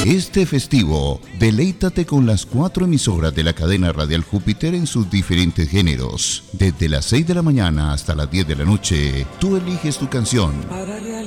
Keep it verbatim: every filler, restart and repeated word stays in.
Este festivo, deleítate con las cuatro emisoras de la cadena radial Júpiter en sus diferentes géneros. Desde las seis de la mañana hasta las diez de la noche, tú eliges tu canción.